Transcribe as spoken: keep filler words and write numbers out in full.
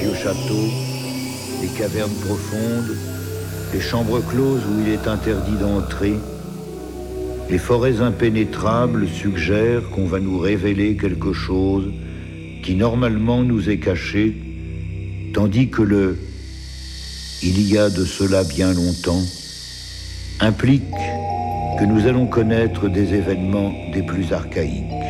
vieux châteaux, les cavernes profondes, les chambres closes où il est interdit d'entrer, les forêts impénétrables suggèrent qu'on va nous révéler quelque chose qui normalement nous est caché, tandis que le « il y a de cela bien longtemps » implique que nous allons connaître des événements des plus archaïques.